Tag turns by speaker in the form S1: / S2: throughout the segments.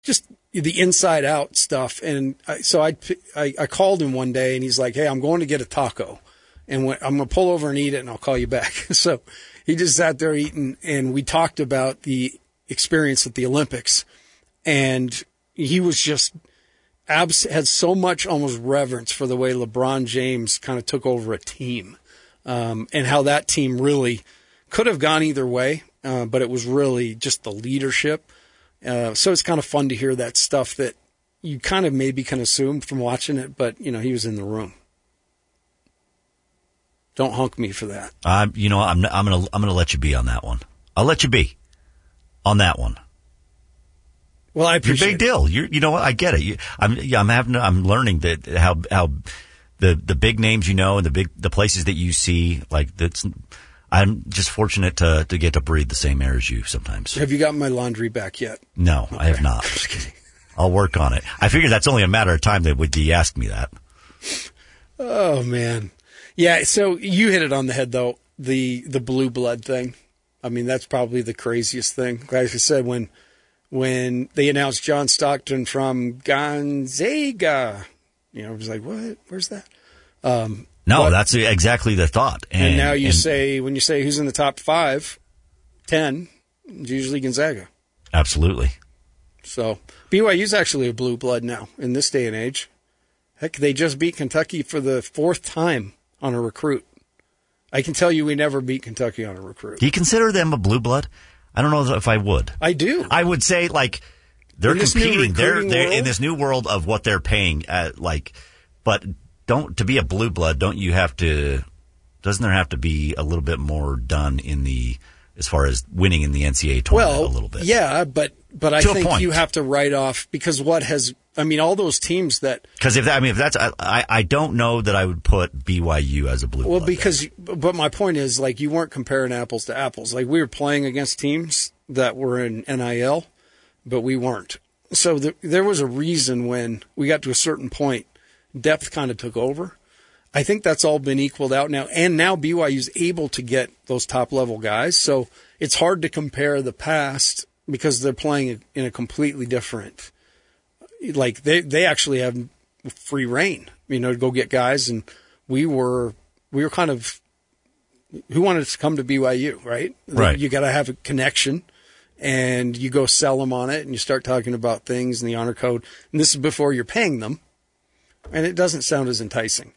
S1: just the inside out stuff. And so I called him one day and he's like, hey, I'm going to get a taco and I'm going to pull over and eat it and I'll call you back. So he just sat there eating and we talked about the experience at the Olympics. And he was just had so much almost reverence for the way LeBron James kind of took over a team, and how that team really could have gone either way. But it was really just the leadership. So it's kind of fun to hear that stuff that you kind of maybe can assume from watching it, but he was in the room. Don't hunk me for that.
S2: I'm gonna let you be on that one. I'll let you be on that one.
S1: Well, I appreciate
S2: it. You're big deal. You know what? I get it. I'm learning that how the big names and the places that you see, like that's. I'm just fortunate to get to breathe the same air as you sometimes.
S1: Have you gotten my laundry back yet?
S2: No, okay. I have not.
S1: Just kidding.
S2: I'll work on it. I figure that's only a matter of time that would you ask me that.
S1: Oh man, yeah. So you hit it on the head though. The blue blood thing. I mean, that's probably the craziest thing. Like I said, when they announced John Stockton from Gonzaga, it was like, what? Where's that?
S2: No, that's exactly the thought.
S1: And now when you say who's in the top 10, it's usually Gonzaga.
S2: Absolutely.
S1: So BYU's actually a blue blood now in this day and age. Heck, they just beat Kentucky for the 4th time on a recruit. I can tell you we never beat Kentucky on a recruit.
S2: Do you consider them a blue blood? I don't know if I would.
S1: I do.
S2: I would say, like, they're competing. They're in this new world of what they're paying. But to be a blue blood, doesn't there have to be a little bit more done as far as winning in the NCAA tournament a little bit?
S1: Yeah, but I think you have to write off because all those teams that.
S2: Because I don't know that I would put BYU as a blue blood.
S1: Well, but my point is, like, you weren't comparing apples to apples. Like, we were playing against teams that were in NIL, but we weren't. So there was a reason when we got to a certain point, depth kind of took over. I think that's all been equaled out now. And now BYU's able to get those top level guys. So it's hard to compare the past because they're playing in a completely different, like they actually have free reign, to go get guys. And we were kind of, who wanted to come to BYU, right?
S2: Right.
S1: You got to have a connection and you go sell them on it and you start talking about things and the honor code. And this is before you're paying them. And it doesn't sound as enticing.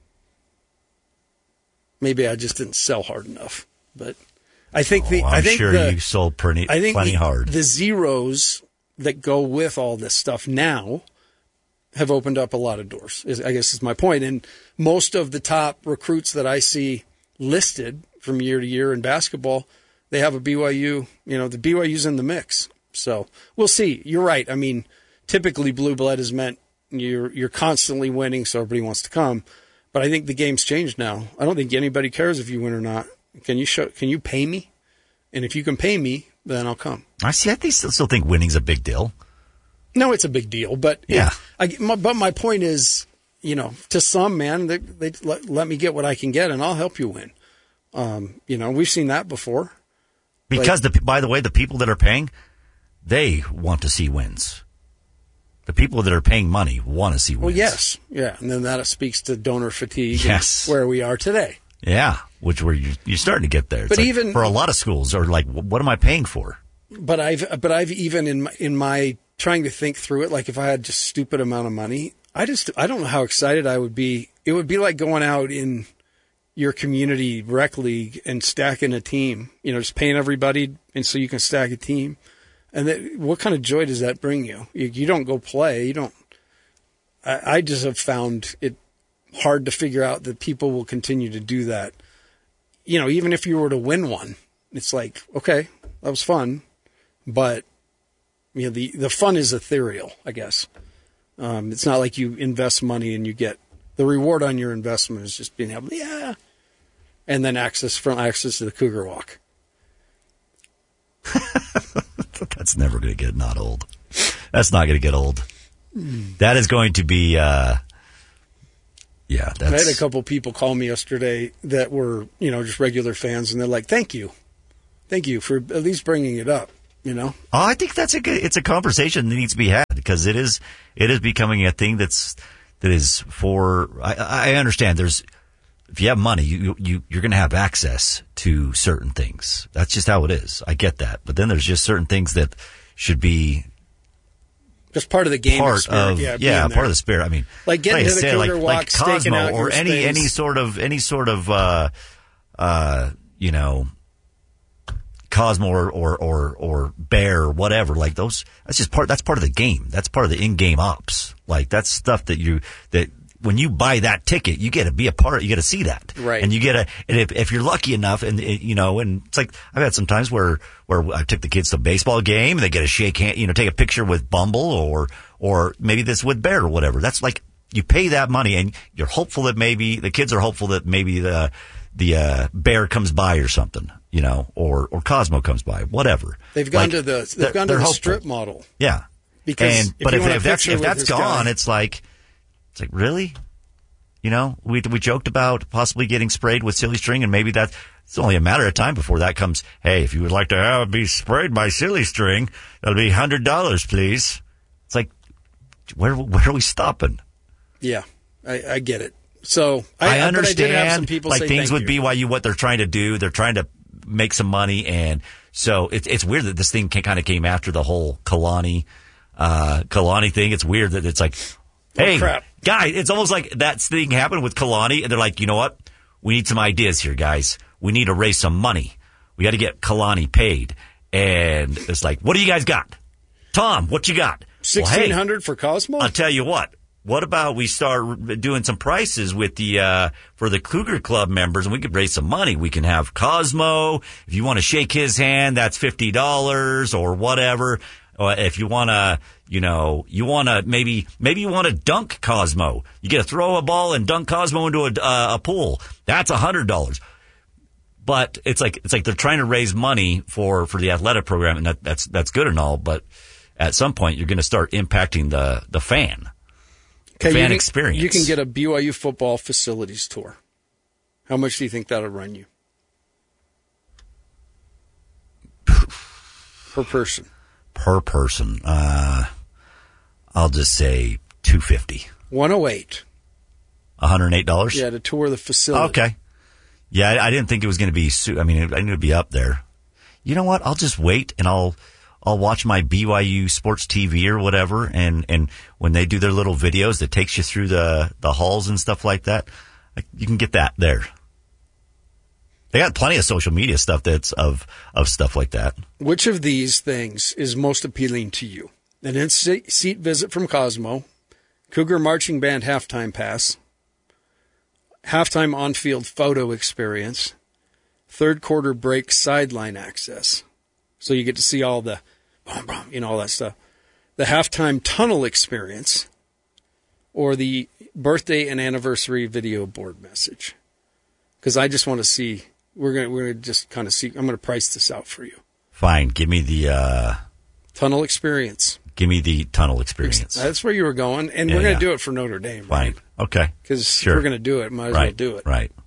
S1: Maybe I just didn't sell hard enough. But I think
S2: you sold plenty hard.
S1: The zeros that go with all this stuff now have opened up a lot of doors, I guess is my point. And most of the top recruits that I see listed from year to year in basketball, they have a BYU, the BYU's in the mix. So we'll see. You're right. I mean, typically blue blood is meant you're constantly winning, so everybody wants to come. But I think the game's changed now. I don't think anybody cares if you win or not. Can you pay me? And if you can pay me, then I'll come.
S2: I still think winning's a big deal.
S1: No, it's a big deal, but
S2: yeah.
S1: But my point is, to some, man, they let me get what I can get, and I'll help you win. We've seen that before.
S2: Because by the way, the people that are paying, they want to see wins. The people that are paying money want to see wins.
S1: Well, yes. Yeah. And then that speaks to donor fatigue.
S2: Yes.
S1: Where we are today.
S2: Yeah. You're starting to get there. But even for a lot of schools are like, what am I paying for?
S1: But I've even in my trying to think through it, like if I had just stupid amount of money, I don't know how excited I would be. It would be like going out in your community rec league and stacking a team, just paying everybody. And so you can stack a team. And what kind of joy does that bring you? You don't go play. I just have found it hard to figure out that people will continue to do that. Even if you were to win one, it's like, okay, that was fun. But, the fun is ethereal, I guess. It's not like you invest money and you get the reward on your investment is just being able to, and then access to the Cougar Walk.
S2: That's never going to get not old. That's not going to get old. That is going to be, I had
S1: a couple people call me yesterday that were, just regular fans, and they're like, thank you for at least bringing it up. Oh,
S2: I think it's a conversation that needs to be had, because it is becoming a thing that is for, I understand if you have money, you're going to have access to certain things. That's just how it is. I get that. But then there's just certain things that should be
S1: just part of the game.
S2: Part of the spirit. I mean,
S1: like getting to the Cougar Walk,
S2: like Cosmo,
S1: out
S2: or any sort of Cosmo or Bear or whatever, like those. That's part of the game. That's part of the in-game ops. Like that's stuff that when you buy that ticket, you get to be a part. You get to see that,
S1: right?
S2: And you get and if you're lucky enough, and it's like I've had some times where I took the kids to a baseball game and they get a shake hand, take a picture with Bumble or maybe this with Bear or whatever. That's like you pay that money and you're hopeful that maybe the kids are hopeful that maybe the Bear comes by or something, or Cosmo comes by, whatever.
S1: They've gone to the strip model.
S2: Yeah.
S1: Because
S2: if that's gone, it's like really? We joked about possibly getting sprayed with silly string, and maybe it's only a matter of time before that comes. Hey, if you would like to be sprayed by silly string, that'll be $100, please. It's like, where are we stopping?
S1: Yeah, I get it. So
S2: I understand.
S1: But I did have some people
S2: like
S1: say
S2: things
S1: thank
S2: with
S1: you.
S2: BYU, what they're trying to do, they're trying to make some money, and so it's weird that this thing kind of came after the whole Kalani thing. It's weird that it's like, hey, guys, it's almost like that thing happened with Kalani, and they're like, you know what? We need some ideas here, guys. We need to raise some money. We got to get Kalani paid, and it's like, what do you guys got? Tom, what you got?
S1: $1,600 for Cosmo?
S2: I'll tell you what. What about we start doing some prices with for the Cougar Club members, and we could raise some money. We can have Cosmo. If you want to shake his hand, that's $50 or whatever. If you want to, maybe you want to dunk Cosmo. You get to throw a ball and dunk Cosmo into a pool. That's $100. But it's like they're trying to raise money for the athletic program, and that's good and all. But at some point, you're going to start impacting the fan. Fan experience.
S1: You can get a BYU football facilities tour. How much do you think that'll run you? Per person.
S2: Per person. I'll just say $250.
S1: $108.
S2: $108?
S1: Yeah, to tour the facility.
S2: Okay. Yeah, I didn't think it was going to be, I knew it would be up there. You know what? I'll just wait and I'll watch my BYU Sports TV or whatever, and when they do their little videos that takes you through the halls and stuff like that, you can get that there. They got plenty of social media stuff that's of stuff like that.
S1: Which of these things is most appealing to you? An in-seat visit from Cosmo, Cougar Marching Band halftime pass, halftime on-field photo experience, third quarter break sideline access. So you get to see all the, all that stuff. The halftime tunnel experience, or the birthday and anniversary video board message. Because I just want to see, we're gonna just kind of see. I'm gonna price this out for you.
S2: Fine, give me the
S1: tunnel experience.
S2: Give me the tunnel experience.
S1: That's where you were going, and we're gonna do it for Notre Dame.
S2: Fine,
S1: right?
S2: Okay.
S1: Because we're gonna do it, might as well do it.
S2: Right.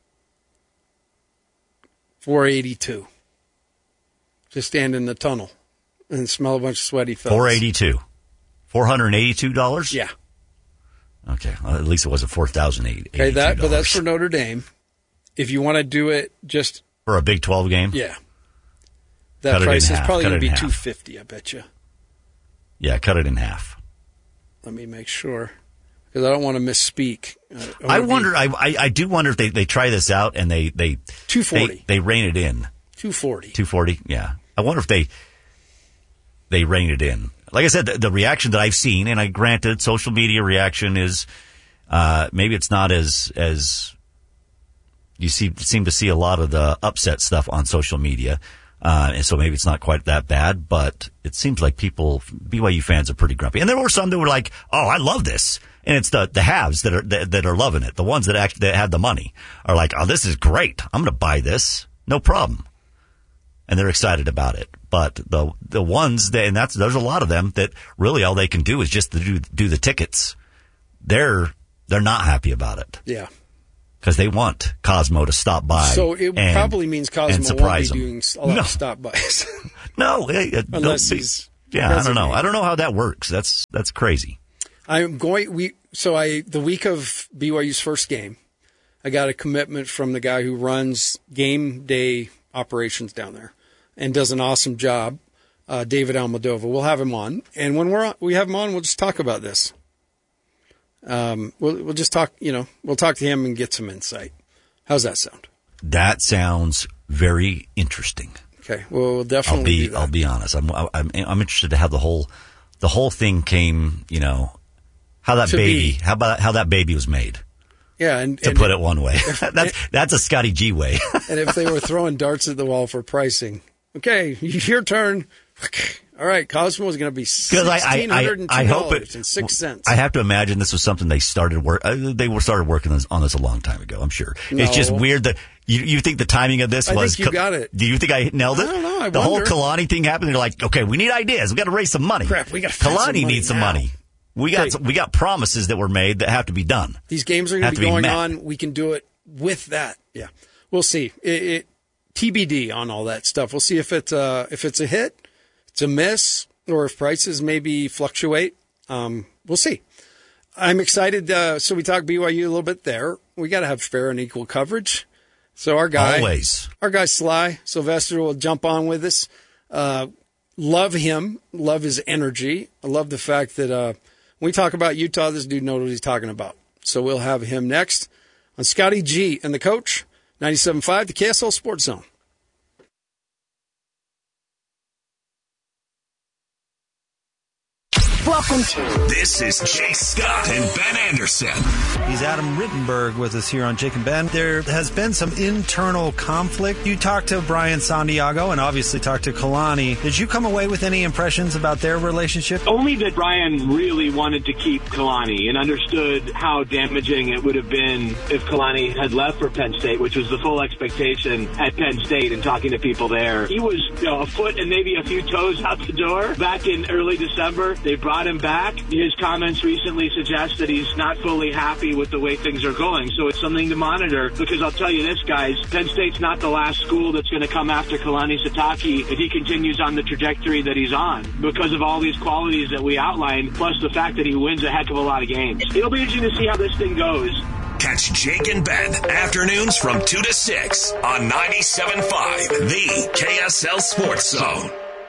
S1: $482. Just stand in the tunnel and smell a bunch of sweaty fellas.
S2: $482. $482?
S1: Yeah.
S2: Okay. Well, at least it wasn't $4,082.
S1: Okay, but that's for Notre Dame. If you want to do it just
S2: for a Big 12 game,
S1: yeah, that price is probably going to be $250. I bet you.
S2: Yeah, cut it in half.
S1: Let me make sure, because I don't want to misspeak.
S2: I wonder. I do wonder if they try this out and they
S1: $240.
S2: They rein it in. $240. Yeah. I wonder if they rein it in. Like I said, the reaction that I've seen, and granted, social media reaction is maybe it's not as you seem to see a lot of the upset stuff on social media, and so maybe it's not quite that bad. But it seems like BYU fans are pretty grumpy, and there were some that were like, "Oh, I love this," and it's the haves that are loving it. The ones that have the money are like, "Oh, this is great. I'm going to buy this, no problem." And they're excited about it. But the ones there's a lot of them that really all they can do is just do the tickets. They're not happy about it.
S1: Yeah.
S2: Because they want Cosmo to stop by.
S1: So it probably means Cosmo won't be doing a lot of stop-bys.
S2: No,
S1: unless he's.
S2: Yeah, I don't know. I don't know how that works. That's crazy.
S1: The week of BYU's first game, I got a commitment from the guy who runs game day operations down there and does an awesome job, David Almodovar. We'll have him on, and when we have him on, we'll just talk about this. We'll just talk. We'll talk to him and get some insight. How's that sound? That
S2: sounds very interesting.
S1: Okay, well, we'll definitely do that.
S2: I'll be honest. I'm interested to how the whole thing came. How that baby was made.
S1: Yeah,
S2: to put it one way, that's a Scotty G way.
S1: And if they were throwing darts at the wall for pricing, okay, your turn. All right, Cosmo is going to be $1,602.06.
S2: I have to imagine this was something they started working on this a long time ago. I'm sure. No. It's just weird that you think the timing of this was.
S1: I think you got it.
S2: Do you think I nailed it?
S1: I don't know.
S2: The whole Kalani thing happened. They're like, okay, we need ideas. We got to raise some money.
S1: Crap, we got
S2: Kalani needs some money. We got promises that were made that have to be done.
S1: These games are going to be going on. We can do it with that. Yeah, we'll see. It TBD on all that stuff. We'll see if it's a hit. It's a miss, or if prices maybe fluctuate. We'll see. I'm excited. So we talked BYU a little bit there. We got to have fair and equal coverage. So our guy Sly Sylvester will jump on with us. Love him. Love his energy. I love the fact that when we talk about Utah, this dude knows what he's talking about. So we'll have him next on Scotty G and the Coach, 97.5, the KSL Sports Zone.
S3: Welcome to This is Jay Scott and Ben Anderson.
S4: He's Adam Rittenberg with us here on Jake and Ben. There has been some internal conflict. You talked to Brian Santiago and obviously talked to Kalani. Did you come away with any impressions about their relationship?
S5: Only that Brian really wanted to keep Kalani and understood how damaging it would have been if Kalani had left for Penn State, which was the full expectation at Penn State, and talking to people there. He was a foot and maybe a few toes out the door back in early December. They brought him back. His comments recently suggest that he's not fully happy with the way things are going. So it's something to monitor, because I'll tell you this, guys, Penn State's not the last school that's going to come after Kalani Sitake if he continues on the trajectory that he's on, because of all these qualities that we outlined, plus the fact that he wins a heck of a lot of games. It'll be interesting to see how this thing goes.
S3: Catch Jake and Ben afternoons from 2 to 6 on 97.5, the KSL Sports Zone.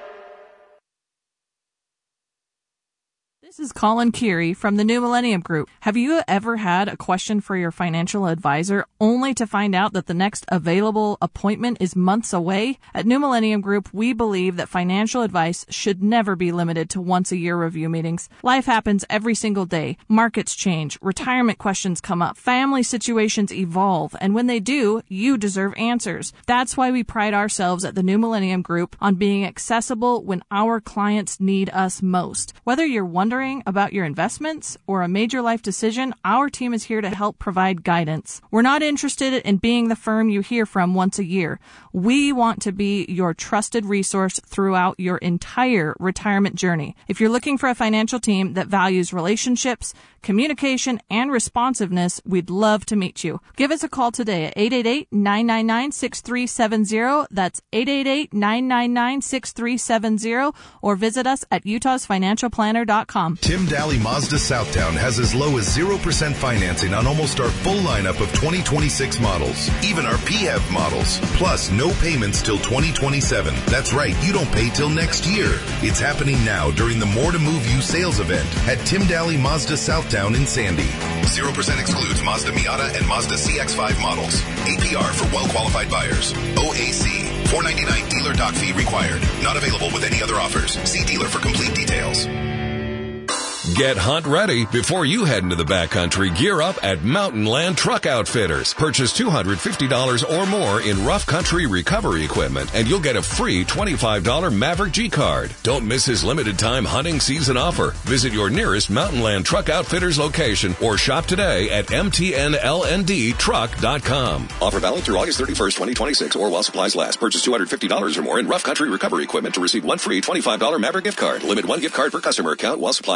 S6: This is Colin Keary from the New Millennium Group. Have you ever had a question for your financial advisor only to find out that the next available appointment is months away? At New Millennium Group, we believe that financial advice should never be limited to once-a-year review meetings. Life happens every single day. Markets change, retirement questions come up, family situations evolve, and when they do, you deserve answers. That's why we pride ourselves at the New Millennium Group on being accessible when our clients need us most. Whether you're wondering about your investments or a major life decision, our team is here to help provide guidance. We're not interested in being the firm you hear from once a year. We want to be your trusted resource throughout your entire retirement journey. If you're looking for a financial team that values relationships, communication, and responsiveness, we'd love to meet you. Give us a call today at 888-999-6370. That's 888-999-6370, or visit us at utahsfinancialplanner.com.
S7: Tim Daly Mazda Southtown has as low as 0% financing on almost our full lineup of 2026 models, even our PHEV models, plus no payments till 2027. That's right, you don't pay till next year. It's happening now during the More to Move You sales event at Tim Daly Mazda Southtown in Sandy. 0% excludes Mazda Miata and Mazda CX-5 models. APR for well-qualified buyers. OAC. $4.99 dealer doc fee required. Not available with any other offers. See dealer for complete details.
S8: Get hunt ready before you head into the backcountry. Gear up at Mountain Land Truck Outfitters. Purchase $250 or more in rough country recovery equipment, and you'll get a free $25 Maverick G card. Don't miss his limited time hunting season offer. Visit your nearest Mountain Land Truck Outfitters location or shop today at mtnlndtruck.com. Offer valid through August 31st, 2026, or while supplies last. Purchase $250 or more in rough country recovery equipment to receive one free $25 Maverick gift card. Limit one gift card per customer account while supplies last.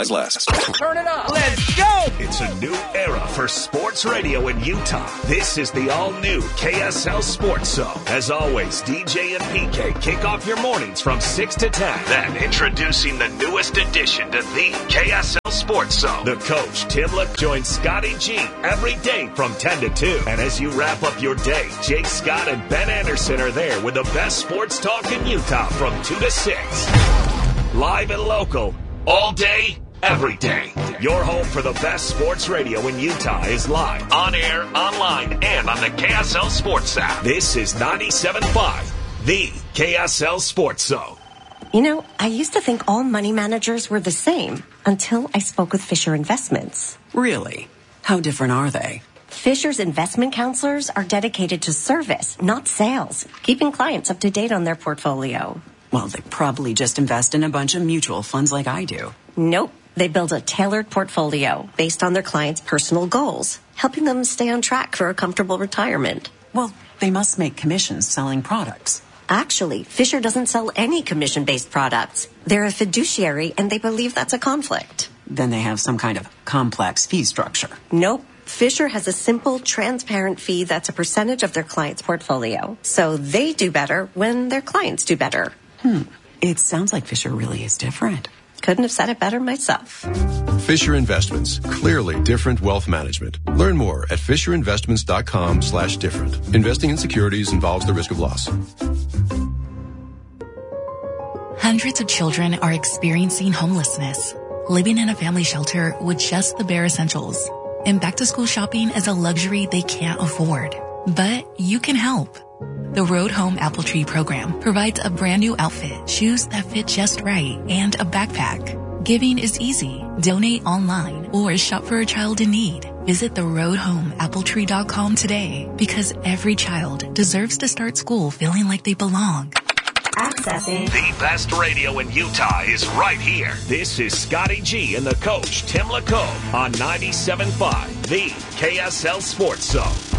S9: Turn it up. Let's go.
S3: It's a new era for sports radio in Utah. This is the all-new KSL Sports Zone. As always, DJ and PK kick off your mornings from 6 to 10. Then introducing the newest addition to the KSL Sports Zone. The coach, Tim Lick, joins Scotty G every day from 10 to 2. And as you wrap up your day, Jake Scott and Ben Anderson are there with the best sports talk in Utah from 2 to 6. Live and local, all day, every day. Your home for the best sports radio in Utah is live, on air, online, and on the KSL Sports app. This is 97.5, the KSL Sports Zone.
S10: You know, I used to think all money managers were the same until I spoke with Fisher Investments.
S11: Really? How different are they?
S10: Fisher's investment counselors are dedicated to service, not sales, keeping clients up to date on their portfolio.
S11: Well, they probably just invest in a bunch of mutual funds like I do.
S10: Nope. They build a tailored portfolio based on their clients' personal goals, helping them stay on track for a comfortable retirement.
S11: Well, they must make commissions selling products.
S10: Actually, Fisher doesn't sell any commission-based products. They're a fiduciary, and they believe that's a conflict.
S11: Then they have some kind of complex fee structure.
S10: Nope. Fisher has a simple, transparent fee that's a percentage of their client's portfolio. So they do better when their clients do better.
S11: It sounds like Fisher really is different.
S10: Couldn't have said it better myself.
S12: Fisher Investments. Clearly different wealth management. Learn more at fisherinvestments.com/different. Investing in securities involves the risk of loss.
S13: Hundreds of children are experiencing homelessness, living in a family shelter with just the bare essentials. And back-to-school shopping is a luxury they can't afford. But you can help. The Road Home Apple Tree program provides a brand new outfit, shoes that fit just right, and a backpack. Giving is easy. Donate online or shop for a child in need. Visit theroadhomeappletree.com today because every child deserves to start school feeling like they belong.
S10: Accessing.
S3: The best radio in Utah is right here. This is Scotty G and the coach, Tim Lacombe, on 97.5, the KSL Sports Zone.